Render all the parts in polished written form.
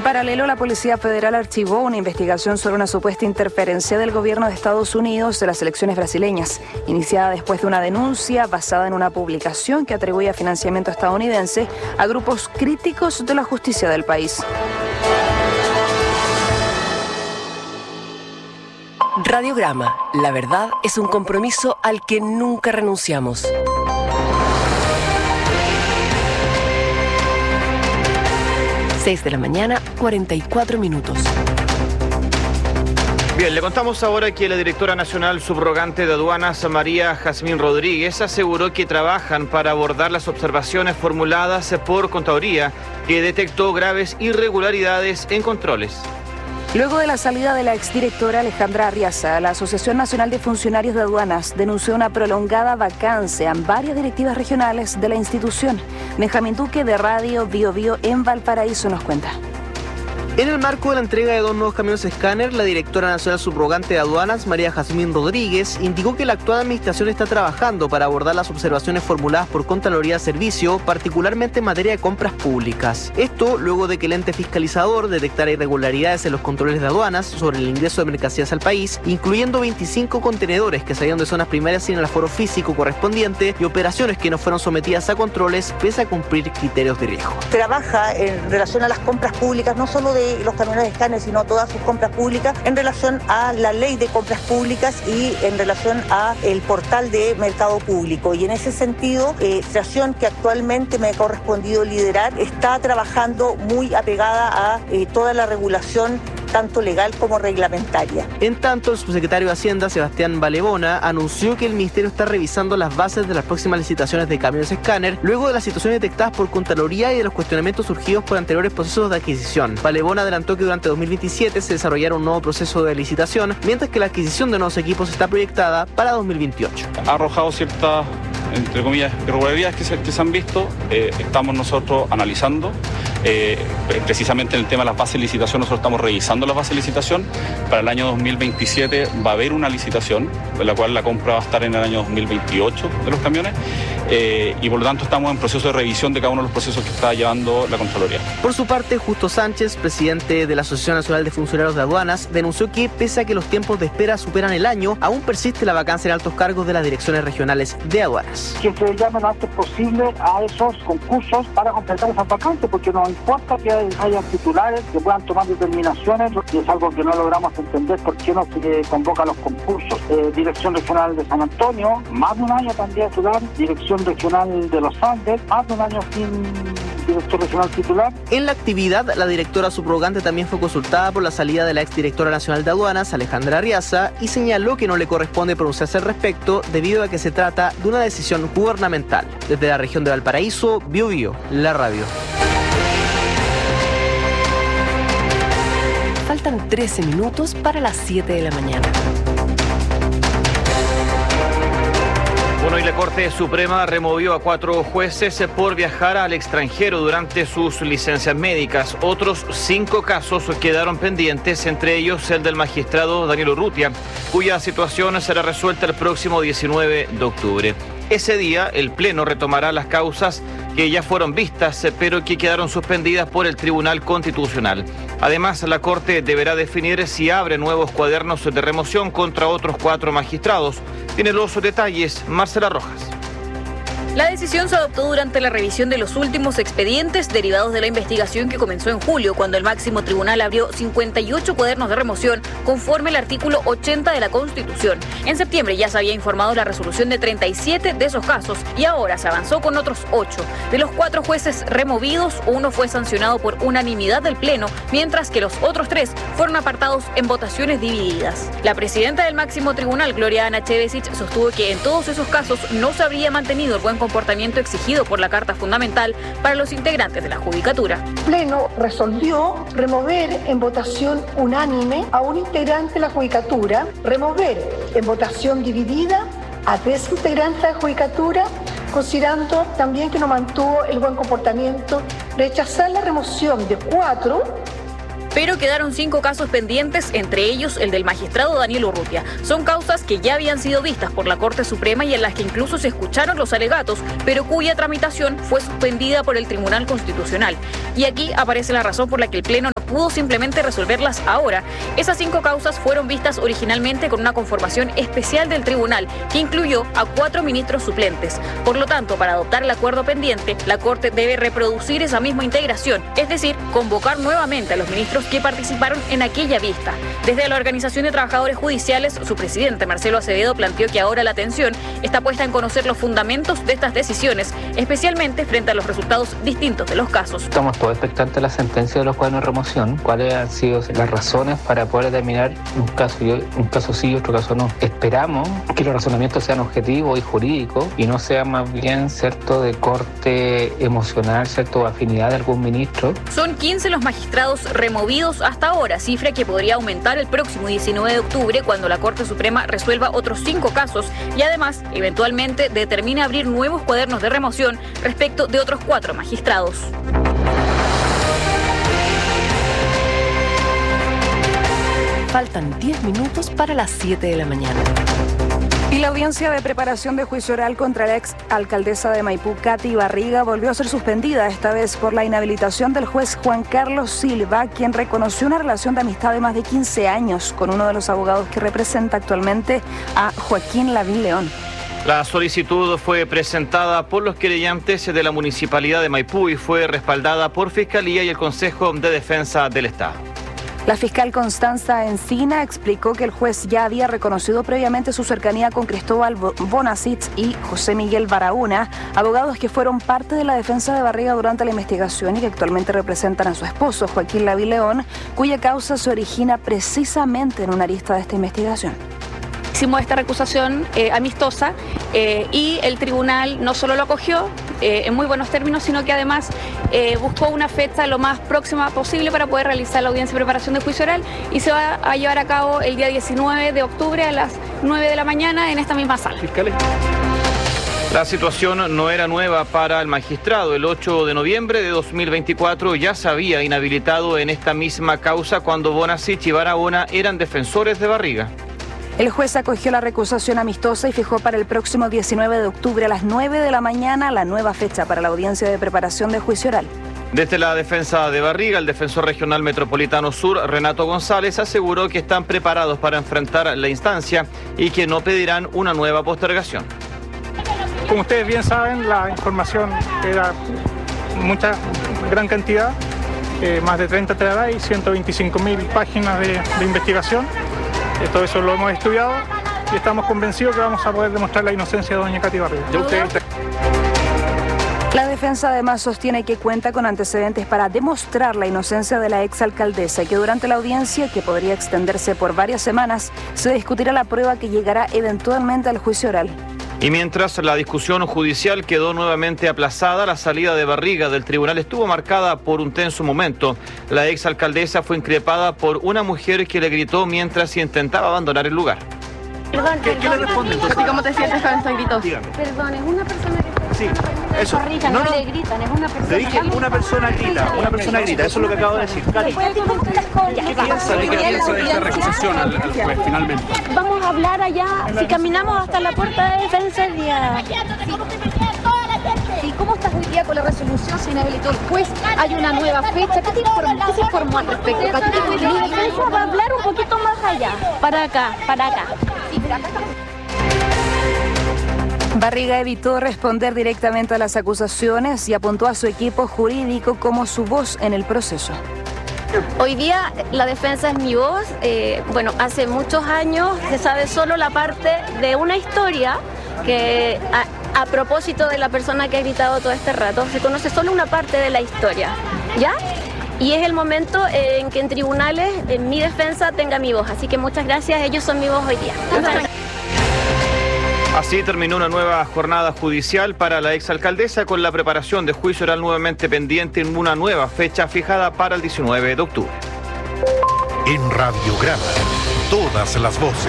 paralelo, la Policía Federal archivó una investigación sobre una supuesta interferencia del gobierno de Estados Unidos en las elecciones brasileñas, iniciada después de una denuncia basada en una publicación que atribuía financiamiento estadounidense a grupos críticos de la justicia del país. Radiograma, la verdad es un compromiso al que nunca renunciamos. 6 de la mañana, 44 minutos. Bien, le contamos ahora que la directora nacional subrogante de aduanas, María Jazmín Rodríguez, aseguró que trabajan para abordar las observaciones formuladas por Contaduría, que detectó graves irregularidades en controles. Luego de la salida de la exdirectora Alejandra Arriaza, la Asociación Nacional de Funcionarios de Aduanas denunció una prolongada vacancia en varias directivas regionales de la institución. Benjamín Duque, de Radio Bio Bio en Valparaíso, nos cuenta. En el marco de la entrega de 2 nuevos camiones escáner, la directora nacional subrogante de aduanas, María Jazmín Rodríguez, indicó que la actual administración está trabajando para abordar las observaciones formuladas por Contraloría de Servicio, particularmente en materia de compras públicas. Esto luego de que el ente fiscalizador detectara irregularidades en los controles de aduanas sobre el ingreso de mercancías al país, incluyendo 25 contenedores que salieron de zonas primarias sin el aforo físico correspondiente y operaciones que no fueron sometidas a controles pese a cumplir criterios de riesgo. Trabaja en relación a las compras públicas, no solo de los camiones de escáner, sino todas sus compras públicas, en relación a la ley de compras públicas y en relación a el portal de mercado público. Y en ese sentido, la administración que actualmente me ha correspondido liderar está trabajando muy apegada a toda la regulación, tanto legal como reglamentaria. En tanto, el subsecretario de Hacienda, Sebastián Valebona, anunció que el Ministerio está revisando las bases de las próximas licitaciones de camiones escáner, luego de las situaciones detectadas por Contraloría y de los cuestionamientos surgidos por anteriores procesos de adquisición. Valebona adelantó que durante 2027 se desarrollará un nuevo proceso de licitación, mientras que la adquisición de nuevos equipos está proyectada para 2028. Ha arrojado ciertas, entre comillas, irregularidades que se han visto. Estamos nosotros analizando. Precisamente en el tema de las bases de licitación, nosotros estamos revisando las bases de licitación. Para el año 2027 va a haber una licitación, en la cual la compra va a estar en el año 2028 de los camiones, y por lo tanto estamos en proceso de revisión de cada uno de los procesos que está llevando la Contraloría. Por su parte, Justo Sánchez, presidente de la Asociación Nacional de Funcionarios de Aduanas, denunció que pese a que los tiempos de espera superan el año, aún persiste la vacancia en altos cargos de las direcciones regionales de aduanas. Que se llame lo antes posible a esos concursos para completar esas vacantes, porque nos importa que haya titulares que puedan tomar determinaciones, y es algo que no logramos entender por qué no se convocan los concursos. Dirección Regional de San Antonio, más de un año también titular. Dirección Regional de los Andes, más de un año sin director regional titular. En la actividad, la directora subrogante también fue consultada por la salida de la exdirectora nacional de aduanas, Alejandra Arriaza, y señaló que no le corresponde pronunciarse al respecto debido a que se trata de una decisión gubernamental. Desde la región de Valparaíso, Bio Bio, la radio. Faltan 13 minutos para las 7 de la mañana. Bueno, y la Corte Suprema removió a 4 jueces por viajar al extranjero durante sus licencias médicas. Otros 5 casos quedaron pendientes, entre ellos el del magistrado Daniel Urrutia, cuya situación será resuelta el próximo 19 de octubre. Ese día, el Pleno retomará las causas que ya fueron vistas, pero que quedaron suspendidas por el Tribunal Constitucional. Además, la Corte deberá definir si abre nuevos cuadernos de remoción contra otros 4 magistrados. Tiene los detalles Marcela Rojas. La decisión se adoptó durante la revisión de los últimos expedientes derivados de la investigación que comenzó en julio, cuando el máximo tribunal abrió 58 cuadernos de remoción conforme al artículo 80 de la Constitución. En septiembre ya se había informado la resolución de 37 de esos casos y ahora se avanzó con otros 8. De los 4 jueces removidos, 1 fue sancionado por unanimidad del Pleno, mientras que los otros 3 fueron apartados en votaciones divididas. La presidenta del máximo tribunal, Gloria Ana Chevesic, sostuvo que en todos esos casos no se habría mantenido el buen comportamiento exigido por la Carta Fundamental para los integrantes de la Judicatura. El Pleno resolvió remover en votación unánime a un integrante de la Judicatura, remover en votación dividida a 3 integrantes de la Judicatura, considerando también que no mantuvo el buen comportamiento, rechazar la remoción de 4 pero quedaron 5 casos pendientes, entre ellos el del magistrado Daniel Urrutia. Son causas que ya habían sido vistas por la Corte Suprema y en las que incluso se escucharon los alegatos, pero cuya tramitación fue suspendida por el Tribunal Constitucional. Y aquí aparece la razón por la que el Pleno no pudo simplemente resolverlas ahora. Esas 5 causas fueron vistas originalmente con una conformación especial del tribunal, que incluyó a 4 ministros suplentes. Por lo tanto, para adoptar el acuerdo pendiente, la Corte debe reproducir esa misma integración, es decir, convocar nuevamente a los ministros que participaron en aquella vista. Desde la Organización de Trabajadores Judiciales, su presidente Marcelo Acevedo planteó que ahora la atención está puesta en conocer los fundamentos de estas decisiones, especialmente frente a los resultados distintos de los casos. Estamos todos expectantes de la sentencia de los cuadernos de remoción, cuáles han sido las razones para poder determinar un caso sí y otro caso no. Esperamos que los razonamientos sean objetivos y jurídicos y no sean más bien, ¿cierto?, de corte emocional, ¿cierto?, o afinidad de algún ministro. Son 15 los magistrados removidos hasta ahora, cifra que podría aumentar el próximo 19 de octubre cuando la Corte Suprema resuelva otros 5 casos y además eventualmente determine abrir nuevos cuadernos de remoción respecto de otros 4 magistrados. Faltan 10 minutos para las 7 de la mañana. Y la audiencia de preparación de juicio oral contra la ex alcaldesa de Maipú, Katy Barriga, volvió a ser suspendida, esta vez por la inhabilitación del juez Juan Carlos Silva, quien reconoció una relación de amistad de más de 15 años con uno de los abogados que representa actualmente a Joaquín Lavín León. La solicitud fue presentada por los querellantes de la Municipalidad de Maipú y fue respaldada por Fiscalía y el Consejo de Defensa del Estado. La fiscal Constanza Encina explicó que el juez ya había reconocido previamente su cercanía con Cristóbal Bonasich y José Miguel Barahona, abogados que fueron parte de la defensa de Barriga durante la investigación y que actualmente representan a su esposo, Joaquín Lavín León, cuya causa se origina precisamente en una arista de esta investigación. Hicimos esta recusación amistosa y el tribunal no solo lo acogió en muy buenos términos, sino que además buscó una fecha lo más próxima posible para poder realizar la audiencia de preparación de juicio oral y se va a llevar a cabo el día 19 de octubre a las 9 de la mañana en esta misma sala. Fiscales. La situación no era nueva para el magistrado. El 8 de noviembre de 2024 ya se había inhabilitado en esta misma causa cuando Bonasich y Barahona eran defensores de Barriga. El juez acogió la recusación amistosa y fijó para el próximo 19 de octubre a las 9 de la mañana la nueva fecha para la audiencia de preparación de juicio oral. Desde la defensa de Barriga, el defensor regional metropolitano sur, Renato González, aseguró que están preparados para enfrentar la instancia y que no pedirán una nueva postergación. Como ustedes bien saben, la información era gran cantidad, más de 30 terabytes, 125.000 páginas de investigación. Todo eso lo hemos estudiado y estamos convencidos que vamos a poder demostrar la inocencia de doña Katy Barriga. La defensa además sostiene que cuenta con antecedentes para demostrar la inocencia de la exalcaldesa y que durante la audiencia, que podría extenderse por varias semanas, se discutirá la prueba que llegará eventualmente al juicio oral. Y mientras la discusión judicial quedó nuevamente aplazada, la salida de Barriga del tribunal estuvo marcada por un tenso momento. La exalcaldesa fue increpada por una mujer que le gritó mientras intentaba abandonar el lugar. Perdón, ¿Qué le responde entonces? ¿Cómo te sientes con estos gritos? Dígame. Perdón, es una persona que... Sí, eso. No le gritan, es una persona. Te dije una persona grita, eso es lo que acabo de decir. Katy, ¿qué piensa de esta recusación al juez finalmente? Vamos a hablar allá, si caminamos hasta la puerta de defensa el día. ¿Y cómo estás hoy día con la resolución? Se inhabilitó el juez, hay una nueva fecha. ¿Qué se informó al respecto? Mi defensa va a hablar un poquito más allá, para acá. Sí, pero acá estamos... Barriga evitó responder directamente a las acusaciones y apuntó a su equipo jurídico como su voz en el proceso. Hoy día la defensa es mi voz. Hace muchos años se sabe solo la parte de una historia que a propósito de la persona que ha gritado todo este rato, se conoce solo una parte de la historia, ¿ya? Y es el momento en que en tribunales en mi defensa tenga mi voz. Así que muchas gracias, ellos son mi voz hoy día. Así terminó una nueva jornada judicial para la exalcaldesa con la preparación de juicio oral nuevamente pendiente en una nueva fecha fijada para el 19 de octubre. En Radiograma, todas las voces.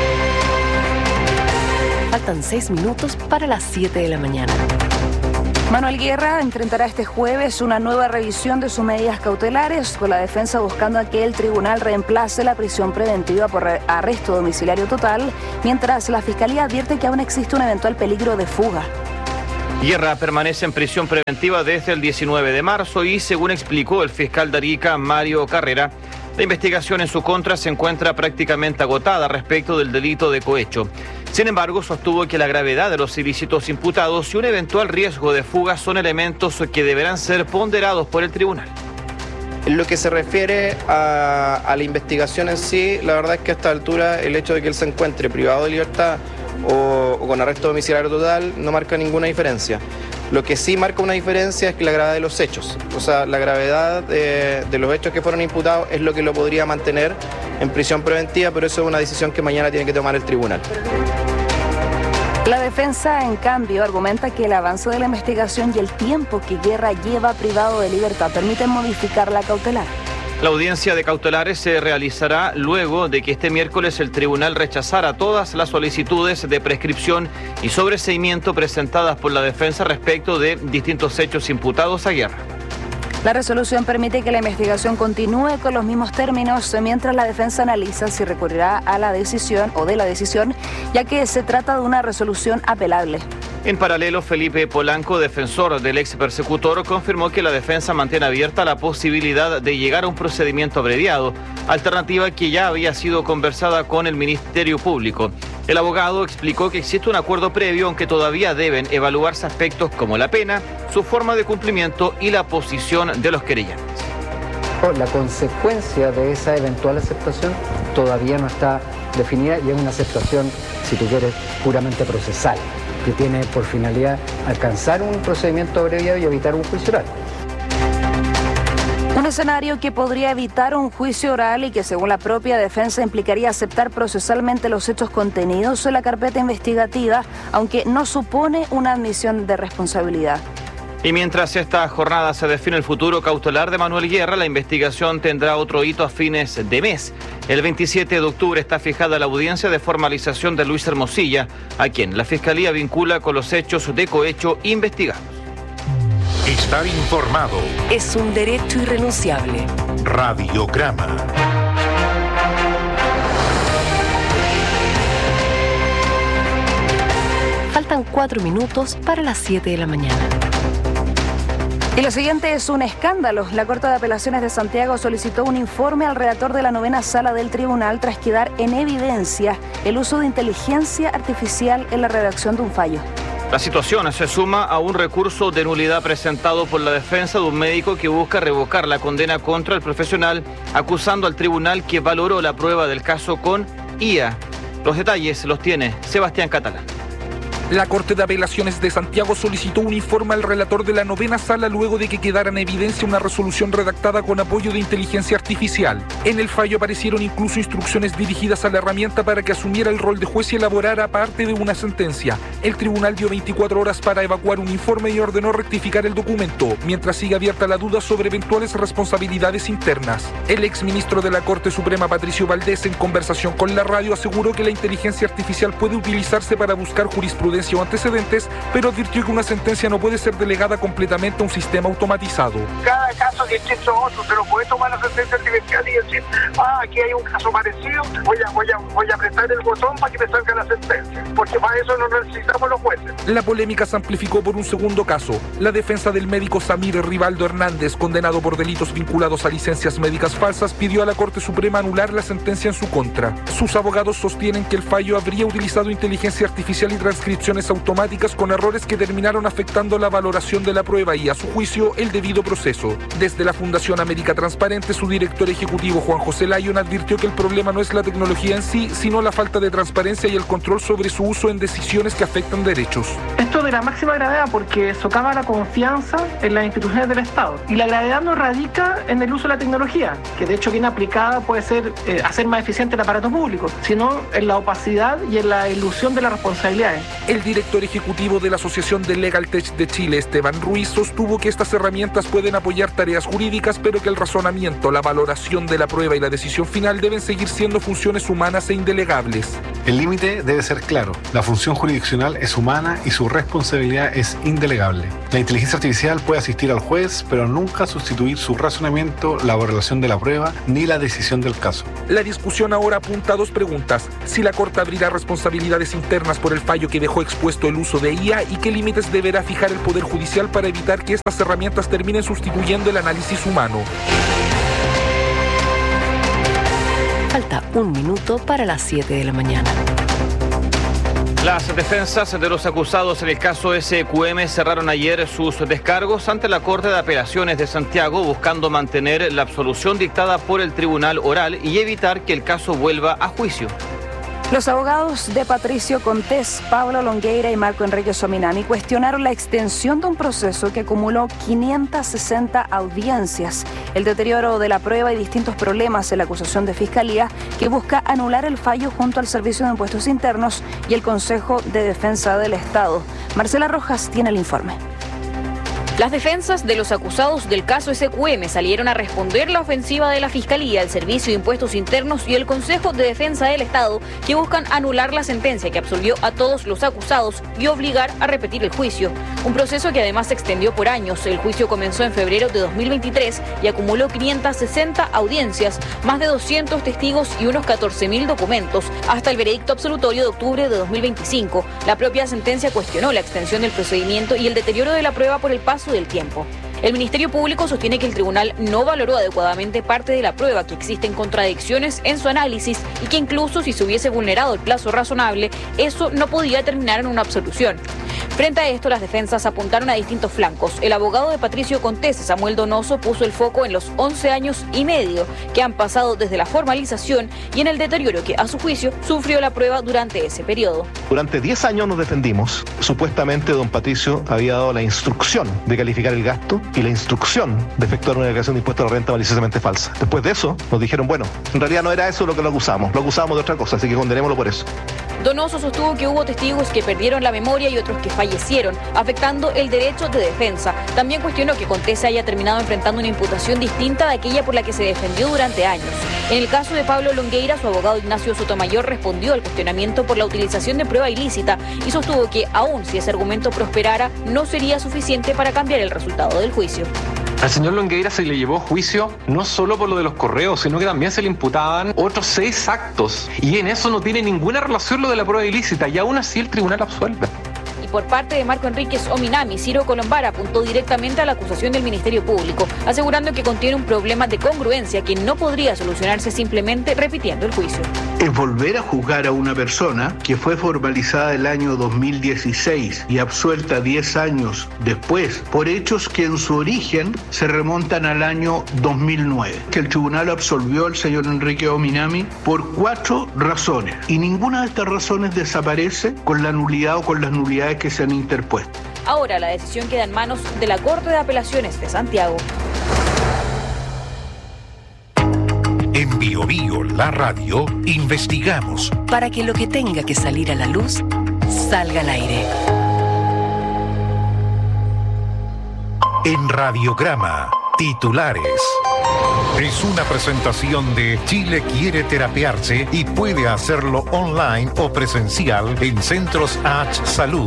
Faltan 6 minutos para las 7 de la mañana. Manuel Guerra enfrentará este jueves una nueva revisión de sus medidas cautelares, con la defensa buscando a que el tribunal reemplace la prisión preventiva por arresto domiciliario total, mientras la Fiscalía advierte que aún existe un eventual peligro de fuga. Guerra permanece en prisión preventiva desde el 19 de marzo y, según explicó el fiscal de Arica, Mario Carrera, la investigación en su contra se encuentra prácticamente agotada respecto del delito de cohecho. Sin embargo, sostuvo que la gravedad de los ilícitos imputados y un eventual riesgo de fuga son elementos que deberán ser ponderados por el tribunal. En lo que se refiere a la investigación en sí, la verdad es que a esta altura el hecho de que él se encuentre privado de libertad o con arresto domiciliario total no marca ninguna diferencia. Lo que sí marca una diferencia es que la gravedad de los hechos, o sea, la gravedad de los hechos que fueron imputados es lo que lo podría mantener en prisión preventiva, pero eso es una decisión que mañana tiene que tomar el tribunal. La defensa, en cambio, argumenta que el avance de la investigación y el tiempo que Guerra lleva privado de libertad permiten modificar la cautelar. La audiencia de cautelares se realizará luego de que este miércoles el tribunal rechazara todas las solicitudes de prescripción y sobreseimiento presentadas por la defensa respecto de distintos hechos imputados a Guerra. La resolución permite que la investigación continúe con los mismos términos mientras la defensa analiza si recurrirá a la decisión o de la decisión, ya que se trata de una resolución apelable. En paralelo, Felipe Polanco, defensor del ex persecutor, confirmó que la defensa mantiene abierta la posibilidad de llegar a un procedimiento abreviado, alternativa que ya había sido conversada con el Ministerio Público. El abogado explicó que existe un acuerdo previo, aunque todavía deben evaluarse aspectos como la pena, su forma de cumplimiento y la posición de los querellantes. La consecuencia de esa eventual aceptación todavía no está definida y es una aceptación, si tú quieres, puramente procesal, que tiene por finalidad alcanzar un procedimiento abreviado y evitar un juicio oral. Un escenario que podría evitar un juicio oral y que, según la propia defensa, implicaría aceptar procesalmente los hechos contenidos en la carpeta investigativa, aunque no supone una admisión de responsabilidad. Y mientras esta jornada se define el futuro cautelar de Manuel Guerra, la investigación tendrá otro hito a fines de mes. El 27 de octubre está fijada la audiencia de formalización de Luis Hermosilla, a quien la Fiscalía vincula con los hechos de cohecho investigados. Estar informado es un derecho irrenunciable. Radiograma. Faltan 4 minutos para las 7 de la mañana. Y lo siguiente es un escándalo. La Corte de Apelaciones de Santiago solicitó un informe al relator de la 9ª Sala del Tribunal tras quedar en evidencia el uso de inteligencia artificial en la redacción de un fallo. La situación se suma a un recurso de nulidad presentado por la defensa de un médico que busca revocar la condena contra el profesional, acusando al tribunal que valoró la prueba del caso con IA. Los detalles los tiene Sebastián Catalán. La Corte de Apelaciones de Santiago solicitó un informe al relator de la 9ª Sala luego de que quedara en evidencia una resolución redactada con apoyo de inteligencia artificial. En el fallo aparecieron incluso instrucciones dirigidas a la herramienta para que asumiera el rol de juez y elaborara parte de una sentencia. El tribunal dio 24 horas para evacuar un informe y ordenó rectificar el documento, mientras sigue abierta la duda sobre eventuales responsabilidades internas. El exministro de la Corte Suprema, Patricio Valdés, en conversación con la radio, aseguró que la inteligencia artificial puede utilizarse para buscar jurisprudencia o antecedentes, pero advirtió que una sentencia no puede ser delegada completamente a un sistema automatizado. Cada caso que existe otro, se lo puede tomar la sentencia artificial y decir, aquí hay un caso parecido, voy a apretar el botón para que me salga la sentencia, porque para eso no necesitamos los jueces. La polémica se amplificó por un segundo caso. La defensa del médico Samir Rivaldo Hernández, condenado por delitos vinculados a licencias médicas falsas, pidió a la Corte Suprema anular la sentencia en su contra. Sus abogados sostienen que el fallo habría utilizado inteligencia artificial y transcripciones automáticas con errores que terminaron afectando la valoración de la prueba y, a su juicio, el debido proceso. Desde la Fundación América Transparente, su director ejecutivo Juan José Lyon advirtió que el problema no es la tecnología en sí, sino la falta de transparencia y el control sobre su uso en decisiones que afectan derechos. Esto de la máxima gravedad porque socava la confianza en las instituciones del Estado. Y la gravedad no radica en el uso de la tecnología, que de hecho bien aplicada puede ser hacer más eficiente el aparato público, sino en la opacidad y en la ilusión de las responsabilidades. El director ejecutivo de la Asociación de Legal Tech de Chile, Esteban Ruiz, sostuvo que estas herramientas pueden apoyar tareas jurídicas, pero que el razonamiento, la valoración de la prueba y la decisión final deben seguir siendo funciones humanas e indelegables. El límite debe ser claro. La función jurisdiccional es humana y su responsabilidad es indelegable. La inteligencia artificial puede asistir al juez, pero nunca sustituir su razonamiento, la valoración de la prueba ni la decisión del caso. La discusión ahora apunta a dos preguntas: si la Corte abrirá responsabilidades internas por el fallo que dejó expuesto el uso de IA y qué límites deberá fijar el Poder Judicial para evitar que estas herramientas terminen sustituyendo el análisis humano. Falta 1 minuto para las 7 de la mañana. Las defensas de los acusados en el caso SQM cerraron ayer sus descargos ante la Corte de Apelaciones de Santiago, buscando mantener la absolución dictada por el Tribunal Oral y evitar que el caso vuelva a juicio. Los abogados de Patricio Contés, Pablo Longueira y Marco Enrique Ominami cuestionaron la extensión de un proceso que acumuló 560 audiencias, el deterioro de la prueba y distintos problemas en la acusación de Fiscalía, que busca anular el fallo junto al Servicio de Impuestos Internos y el Consejo de Defensa del Estado. Marcela Rojas tiene el informe. Las defensas de los acusados del caso SQM salieron a responder la ofensiva de la Fiscalía, el Servicio de Impuestos Internos y el Consejo de Defensa del Estado, que buscan anular la sentencia que absolvió a todos los acusados y obligar a repetir el juicio. Un proceso que además se extendió por años. El juicio comenzó en febrero de 2023 y acumuló 560 audiencias, más de 200 testigos y unos 14.000 documentos, hasta el veredicto absolutorio de octubre de 2025. La propia sentencia cuestionó la extensión del procedimiento y el deterioro de la prueba por el paso del tiempo. El Ministerio Público sostiene que el tribunal no valoró adecuadamente parte de la prueba, que existen contradicciones en su análisis y que incluso si se hubiese vulnerado el plazo razonable, eso no podía terminar en una absolución. Frente a esto, las defensas apuntaron a distintos flancos. El abogado de Patricio Contés, Samuel Donoso, puso el foco en los 11 años y medio que han pasado desde la formalización y en el deterioro que, a su juicio, sufrió la prueba durante ese periodo. Durante 10 años nos defendimos. Supuestamente don Patricio había dado la instrucción de calificar el gasto y la instrucción de efectuar una declaración de impuesto a la renta maliciosamente falsa. Después de eso, nos dijeron, bueno, en realidad no era eso lo que lo acusábamos de otra cosa, así que condenémoslo por eso. Donoso sostuvo que hubo testigos que perdieron la memoria y otros que fallecieron, afectando el derecho de defensa. También cuestionó que Contés haya terminado enfrentando una imputación distinta de aquella por la que se defendió durante años. En el caso de Pablo Longueira, su abogado Ignacio Sotomayor respondió al cuestionamiento por la utilización de prueba ilícita y sostuvo que, aun si ese argumento prosperara, no sería suficiente para cambiar el resultado del juicio. Al señor Longueira se le llevó a juicio no solo por lo de los correos, sino que también se le imputaban otros 6 actos. Y en eso no tiene ninguna relación lo de la prueba ilícita, y aún así el tribunal absuelve. Por parte de Marco Enrique Ominami, Ciro Colombara apuntó directamente a la acusación del Ministerio Público, asegurando que contiene un problema de congruencia que no podría solucionarse simplemente repitiendo el juicio. Es volver a juzgar a una persona que fue formalizada el año 2016 y absuelta 10 años después por hechos que en su origen se remontan al año 2009. Que el tribunal absolvió al señor Enrique Ominami por 4 razones y ninguna de estas razones desaparece con la nulidad o con las nulidades que se han interpuesto. Ahora la decisión queda en manos de la Corte de Apelaciones de Santiago. En Bio Bio, la radio, investigamos para que lo que tenga que salir a la luz salga al aire. En Radiograma, titulares. Es una presentación de Chile quiere terapiarse y puede hacerlo online o presencial en Centros H Salud.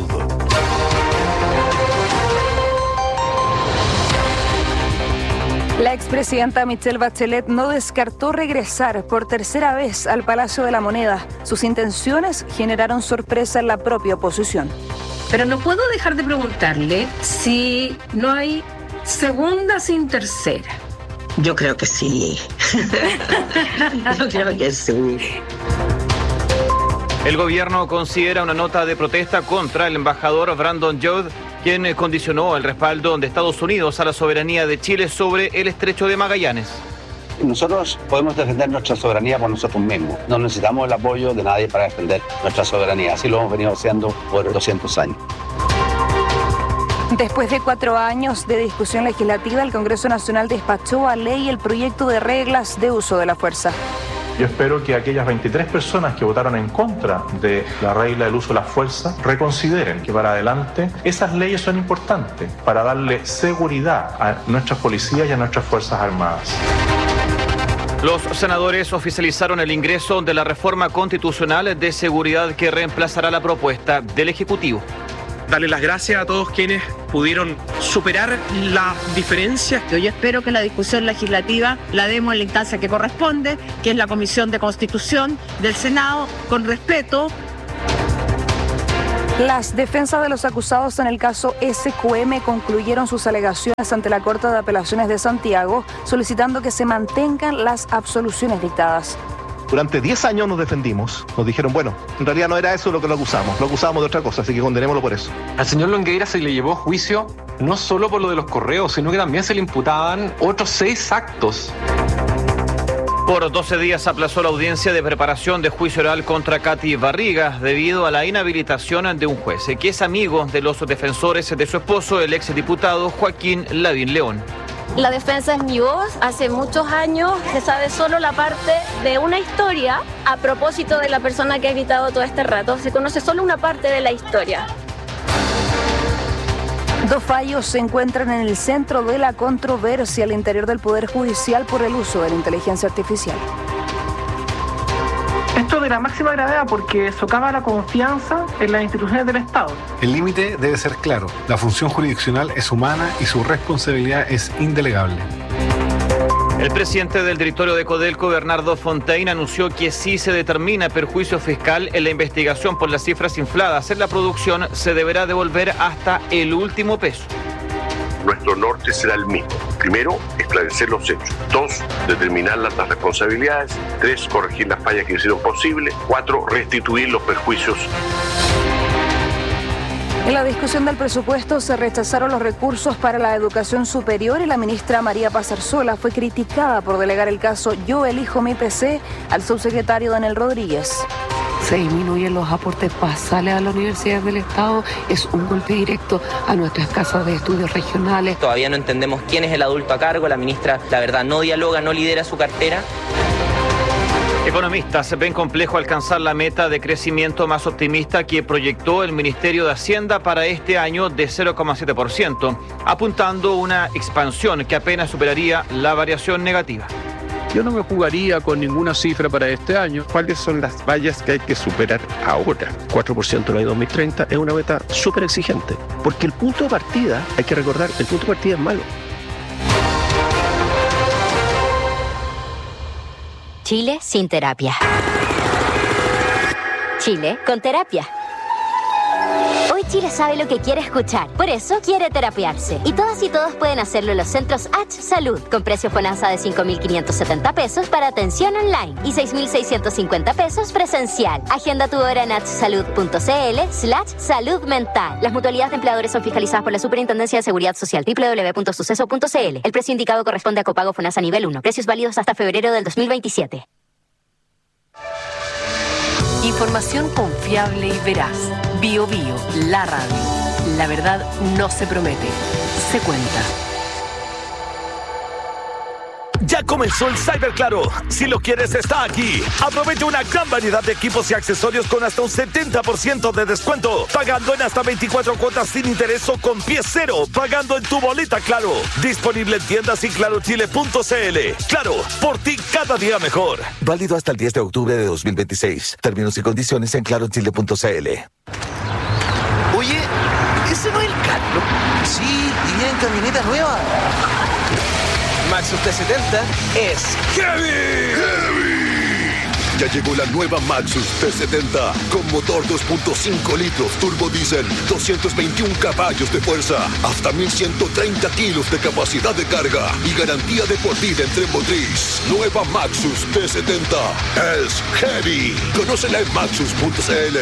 La expresidenta Michelle Bachelet no descartó regresar por tercera vez al Palacio de la Moneda. Sus intenciones generaron sorpresa en la propia oposición. Pero no puedo dejar de preguntarle si no hay segunda sin tercera. Yo creo que sí. Yo creo que sí. El gobierno considera una nota de protesta contra el embajador Brandon Youth, quien condicionó el respaldo de Estados Unidos a la soberanía de Chile sobre el Estrecho de Magallanes. Nosotros podemos defender nuestra soberanía por nosotros mismos. No necesitamos el apoyo de nadie para defender nuestra soberanía. Así lo hemos venido haciendo por 200 años. Después de 4 años de discusión legislativa, el Congreso Nacional despachó a ley el proyecto de reglas de uso de la fuerza. Yo espero que aquellas 23 personas que votaron en contra de la regla del uso de la fuerza reconsideren que para adelante esas leyes son importantes para darle seguridad a nuestras policías y a nuestras Fuerzas Armadas. Los senadores oficializaron el ingreso de la reforma constitucional de seguridad que reemplazará la propuesta del Ejecutivo. Darle las gracias a todos quienes pudieron superar las diferencias. Yo espero que la discusión legislativa la demos en la instancia que corresponde, que es la Comisión de Constitución del Senado, con respeto. Las defensas de los acusados en el caso SQM concluyeron sus alegaciones ante la Corte de Apelaciones de Santiago, solicitando que se mantengan las absoluciones dictadas. Durante 10 años nos defendimos, nos dijeron, bueno, en realidad no era eso lo que lo acusamos de otra cosa, así que condenémoslo por eso. Al señor Longueira se le llevó a juicio no solo por lo de los correos, sino que también se le imputaban otros 6 actos. Por 12 días aplazó la audiencia de preparación de juicio oral contra Katy Barriga debido a la inhabilitación de un juez, que es amigo de los defensores de su esposo, el exdiputado Joaquín Lavín León. La defensa es mi voz. Hace muchos años se sabe solo la parte de una historia. A propósito de la persona que ha gritado todo este rato, se conoce solo una parte de la historia. 2 fallos se encuentran en el centro de la controversia al interior del Poder Judicial por el uso de la inteligencia artificial. Esto de la máxima gravedad porque socava la confianza en las instituciones del Estado. El límite debe ser claro. La función jurisdiccional es humana y su responsabilidad es indelegable. El presidente del directorio de Codelco, Bernardo Fontaine, anunció que si se determina perjuicio fiscal en la investigación por las cifras infladas en la producción, se deberá devolver hasta el último peso. Nuestro norte será el mismo. Primero, esclarecer los hechos. 2, determinar las responsabilidades. 3, corregir las fallas que hicieron posible. 4, restituir los perjuicios. En la discusión del presupuesto se rechazaron los recursos para la educación superior y la ministra María Paz Arzola fue criticada por delegar el caso Yo elijo mi PC al subsecretario Daniel Rodríguez. Se disminuyen los aportes basales a las universidades del Estado, es un golpe directo a nuestras casas de estudios regionales. Todavía no entendemos quién es el adulto a cargo, la ministra, la verdad, no dialoga, no lidera su cartera. Economistas ven complejo alcanzar la meta de crecimiento más optimista que proyectó el Ministerio de Hacienda para este año de 0,7%, apuntando una expansión que apenas superaría la variación negativa. Yo no me jugaría con ninguna cifra para este año. ¿Cuáles son las vallas que hay que superar ahora? 4% en el año 2030 es una meta súper exigente, porque el punto de partida, hay que recordar, el punto de partida es malo. Chile sin terapia. Chile con terapia. Hoy Chile sabe lo que quiere escuchar, por eso quiere terapiarse. Y todas y todos pueden hacerlo en los centros H Salud, con precio FONASA de 5.570 pesos para atención online y 6.650 pesos presencial. Agenda tu hora en hsalud.cl/salud mental. Las mutualidades de empleadores son fiscalizadas por la Superintendencia de Seguridad Social, www.suceso.cl. El precio indicado corresponde a copago FONASA nivel 1. Precios válidos hasta febrero del 2027. Información confiable y veraz. Bio Bio, la radio. La verdad no se promete, se cuenta. Ya comenzó el Cyber Claro. Si lo quieres, está aquí. Aprovecha una gran variedad de equipos y accesorios con hasta un 70% de descuento. Pagando en hasta 24 cuotas sin interés o con pie cero. Pagando en tu boleta Claro. Disponible en tiendas y clarochile.cl. Claro, por ti cada día mejor. Válido hasta el 10 de octubre de 2026. Términos y condiciones en clarochile.cl. Oye, ¿ese no es el Carlos? Sí, y viene en camioneta nueva. Maxus T70 es ¡Heavy! Ya llegó la nueva Maxus T70 con motor 2.5 litros turbo diésel, 221 caballos de fuerza, hasta 1.130 kilos de capacidad de carga y garantía de por vida en tren motriz. Nueva Maxus T70 es Heavy. Conócela en maxus.cl.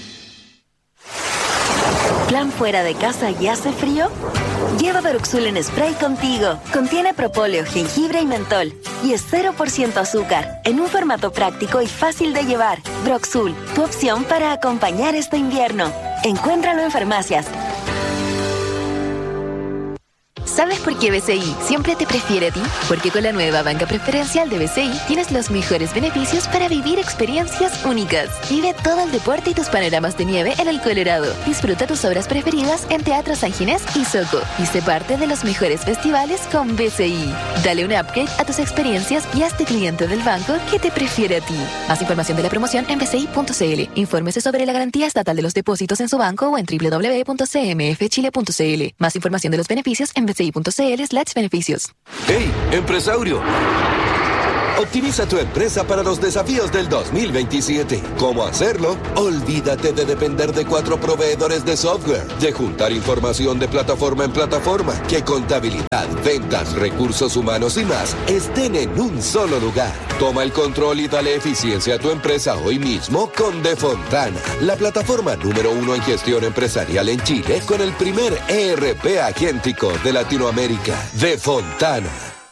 ¿Plan fuera de casa y hace frío? Lleva Broxul en spray contigo. Contiene propóleo, jengibre y mentol. Y es 0% azúcar, en un formato práctico y fácil de llevar. Broxul, tu opción para acompañar este invierno. Encuéntralo en farmacias. ¿Sabes por qué BCI siempre te prefiere a ti? Porque con la nueva banca preferencial de BCI tienes los mejores beneficios para vivir experiencias únicas. Vive todo el deporte y tus panoramas de nieve en el Colorado. Disfruta tus obras preferidas en Teatro San Ginés y Soco. Y sé parte de los mejores festivales con BCI. Dale un upgrade a tus experiencias y hazte cliente del banco que te prefiere a ti. Más información de la promoción en bci.cl. Infórmese sobre la garantía estatal de los depósitos en su banco o en www.cmfchile.cl. Más información de los beneficios en bci.cl/beneficios. ¡Hey, empresario! Optimiza tu empresa para los desafíos del 2027. ¿Cómo hacerlo? Olvídate de depender de 4 proveedores de software, de juntar información de plataforma en plataforma, que contabilidad, ventas, recursos humanos y más estén en un solo lugar. Toma el control y dale eficiencia a tu empresa hoy mismo con Defontana, la plataforma número 1 en gestión empresarial en Chile, con el primer ERP agéntico de Latinoamérica. Defontana.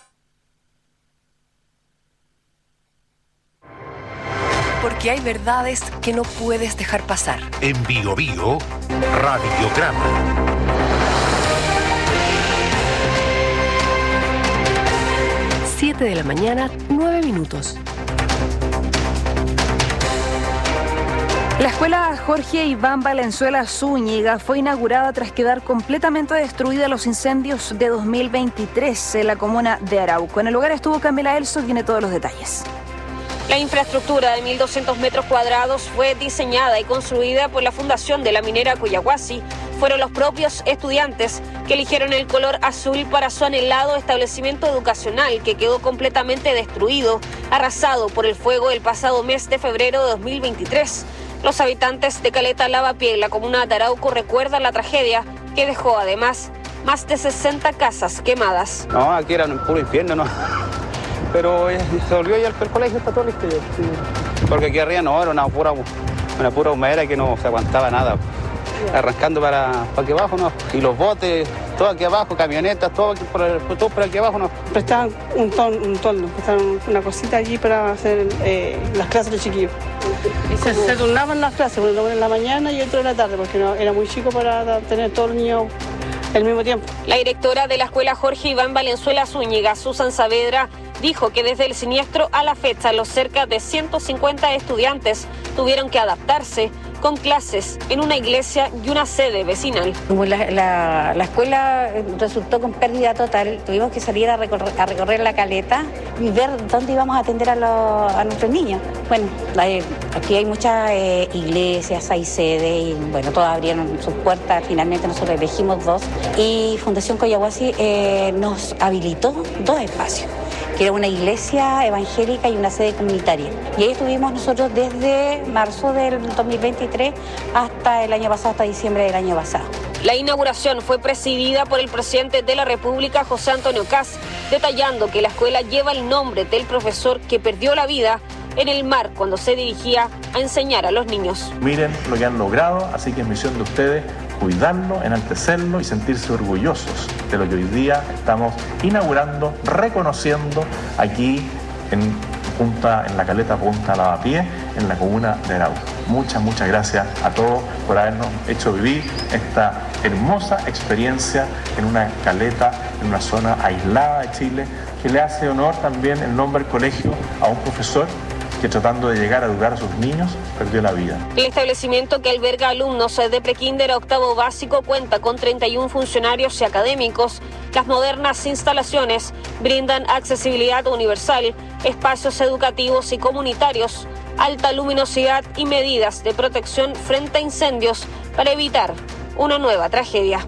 Porque hay verdades que no puedes dejar pasar. En Bio Bio, Radiograma. 7 de la mañana, 9 minutos. La escuela Jorge Iván Valenzuela Zúñiga fue inaugurada tras quedar completamente destruida en los incendios de 2023 en la comuna de Arauco. En el lugar estuvo Camila Elso, tiene todos los detalles. La infraestructura de 1.200 metros cuadrados fue diseñada y construida por la Fundación de la Minera Coyahuasi. Fueron los propios estudiantes que eligieron el color azul para su anhelado establecimiento educacional, que quedó completamente destruido, arrasado por el fuego el pasado mes de febrero de 2023. Los habitantes de Caleta Lavapié, en la comuna de Arauco, recuerdan la tragedia que dejó además más de 60 casas quemadas. No, aquí era un puro infierno, ¿no? Pero se volvió ya el colegio, está todo listo ya. Sí. Porque aquí arriba no, era una pura humedera que no se aguantaba nada. Arrancando para aquí abajo, ¿no? Y los botes, todo aquí abajo, camionetas, todo por aquí abajo, ¿no? Prestaban un toldo, prestaban una cosita allí para hacer las clases de chiquillos. Y se turnaban las clases, uno en la mañana y otro en la tarde, porque no, era muy chico para tener todos los niños al mismo tiempo. La directora de la escuela Jorge Iván Valenzuela Zúñiga, Susan Saavedra, dijo que desde el siniestro a la fecha los cerca de 150 estudiantes tuvieron que adaptarse con clases en una iglesia y una sede vecinal. Como la escuela resultó con pérdida total, tuvimos que salir a recorrer la caleta y ver dónde íbamos a atender a nuestros niños. Bueno, aquí hay muchas iglesias, hay sedes y bueno, todas abrieron sus puertas. Finalmente nosotros elegimos 2 y Fundación Coyahuasi nos habilitó 2 espacios, que era una iglesia evangélica y una sede comunitaria. Y ahí estuvimos nosotros desde marzo del 2023 hasta el año pasado, hasta diciembre del año pasado. La inauguración fue presidida por el presidente de la República, José Antonio Kast, detallando que la escuela lleva el nombre del profesor que perdió la vida en el mar cuando se dirigía a enseñar a los niños. Miren lo que han logrado, así que es misión de ustedes cuidarlo, enaltecerlo y sentirse orgullosos de lo que hoy día estamos inaugurando, reconociendo aquí en la caleta Punta Lavapié, en la comuna de Arauco. Muchas gracias a todos por habernos hecho vivir esta hermosa experiencia en una caleta, en una zona aislada de Chile, que le hace honor también el nombre del colegio a un profesor que tratando de llegar a educar a sus niños perdió la vida. El establecimiento, que alberga alumnos de prekinder a octavo básico, cuenta con 31 funcionarios y académicos. Las modernas instalaciones brindan accesibilidad universal, espacios educativos y comunitarios, alta luminosidad y medidas de protección frente a incendios para evitar una nueva tragedia.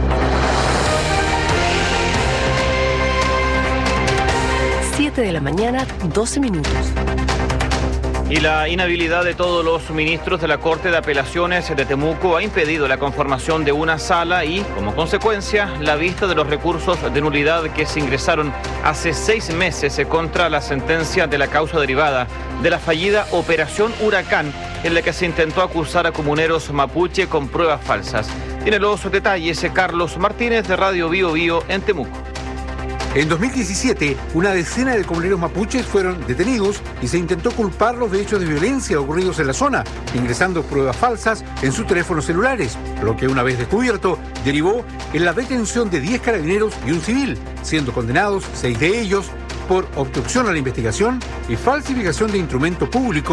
7 de la mañana, 12 minutos. Y la inhabilidad de todos los ministros de la Corte de Apelaciones de Temuco ha impedido la conformación de una sala y, como consecuencia, la vista de los recursos de nulidad que se ingresaron hace 6 meses contra la sentencia de la causa derivada de la fallida Operación Huracán, en la que se intentó acusar a comuneros mapuche con pruebas falsas. Tiene los detalles Carlos Martínez de Radio Bio Bio en Temuco. En 2017, una decena de comuneros mapuches fueron detenidos y se intentó culparlos de hechos de violencia ocurridos en la zona, ingresando pruebas falsas en sus teléfonos celulares, lo que una vez descubierto derivó en la detención de 10 carabineros y un civil, siendo condenados 6 de ellos por obstrucción a la investigación y falsificación de instrumento público